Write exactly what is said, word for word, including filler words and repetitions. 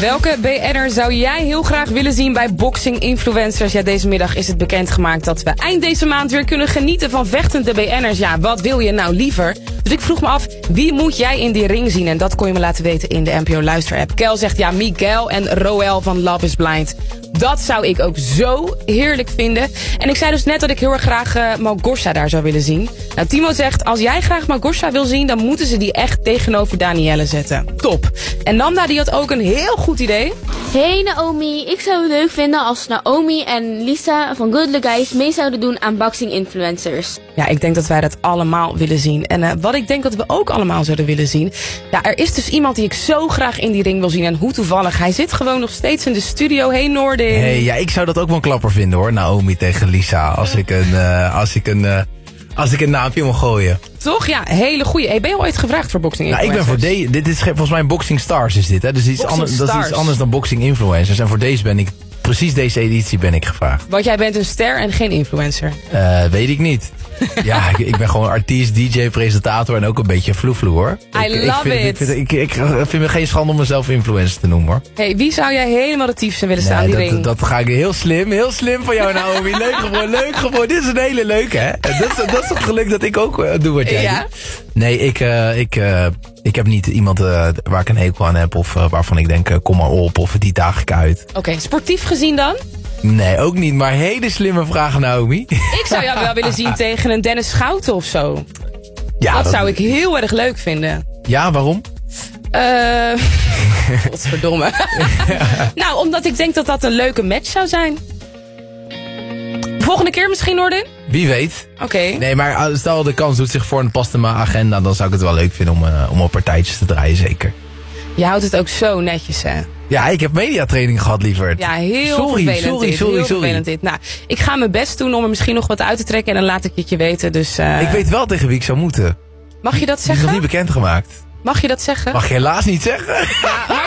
welke B N'er zou jij heel graag willen zien bij Boxing Influencers? Ja, deze middag is het bekendgemaakt dat we eind deze maand weer kunnen genieten van vechtende B N'ers. Ja, wat wil je nou liever? Dus ik vroeg me af, wie moet jij in die ring zien? En dat kon je me laten weten in de N P O Luister-app. Kel zegt ja, Miguel en Roel van Love is Blind. Dat zou ik ook zo heerlijk vinden. En ik zei dus net dat ik heel erg graag uh, Małgorzata daar zou willen zien. Nou, Timo zegt, als jij graag Małgorzata wil zien, dan moeten ze die echt tegenover Danielle zetten. Top. En Nanda die had ook een heel goed idee. Hey Naomi, ik zou het leuk vinden als Naomi en Lisa van Good Luck Guys mee zouden doen aan Boxing Influencers. Ja, ik denk dat wij dat allemaal willen zien. En uh, wat ik denk dat we ook allemaal zouden willen zien. Ja, er is dus iemand die ik zo graag in die ring wil zien. En hoe toevallig. Hij zit gewoon nog steeds in de studio. Hey Noordin. Hey, ja, ik zou dat ook wel een klapper vinden hoor. Naomi tegen Lisa. Als ik een, uh, als ik een, uh, als ik een naampje mag gooien. Toch? Ja, hele goeie. Hey, ben je al ooit gevraagd voor Boxing Nou, ik ben Influencers? voor deze. Dit is ge- volgens mij Boxing Stars is dit, hè? Dus iets Boxing anders, dat is Stars. iets anders dan Boxing Influencers. En voor deze ben ik, precies deze editie ben ik gevraagd. Want jij bent een ster en geen influencer. Uh, weet ik niet. Ja, ik, ik ben gewoon artiest, D J, presentator en ook een beetje vloevloe hoor. I ik, love ik vind, it. Ik vind, ik, ik, ik vind me geen schande om mezelf influencer te noemen hoor. Hey, wie zou jij helemaal het diepste willen staan in die Nee, ring? dat, dat ga ik heel slim, heel slim van jou Naomi. Leuk gewoon, leuk gewoon. Dit is een hele leuke hè. Dat is, dat is toch geluk dat ik ook uh, doe wat jij Ja? doet. Nee, ik, uh, ik, uh, ik heb niet iemand uh, waar ik een hekel aan heb of uh, waarvan ik denk uh, kom maar op of die daag ik uit. Oké, okay, sportief gezien dan? Nee, ook niet, maar hele slimme vraag Naomi. Ik zou jou wel willen zien tegen een Dennis Schouten of zo. Ja, dat, dat zou ik heel erg leuk vinden. Ja, waarom? Eh... Godverdomme. Nou, omdat ik denk dat dat een leuke match zou zijn. Volgende keer misschien, Noordin? Wie weet. Oké. Okay. Nee, maar stel de kans doet zich voor en past in mijn agenda, dan zou ik het wel leuk vinden om, uh, om op partijtjes te draaien, zeker. Je houdt het ook zo netjes, hè? Ja, ik heb mediatraining gehad, lieverd. Ja, heel sorry, vervelend sorry, dit. sorry, heel sorry. vervelend dit. Nou, ik ga mijn best doen om er misschien nog wat uit te trekken en dan laat ik het je weten. Dus, uh... Ik weet wel tegen wie ik zou moeten. Mag je dat Die is zeggen? nog niet bekendgemaakt. Mag je dat zeggen? Mag je helaas niet zeggen. Ja,